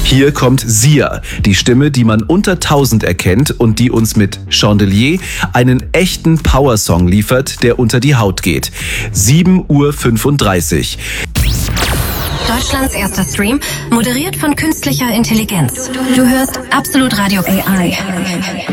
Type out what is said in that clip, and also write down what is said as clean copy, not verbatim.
Hier kommt Sia, die Stimme, die man unter 1000 erkennt und die uns mit Chandelier einen echten Powersong liefert, der unter die Haut geht. 7:35 Uhr. Deutschlands erster Stream, moderiert von künstlicher Intelligenz. Du hörst Absolut Radio AI.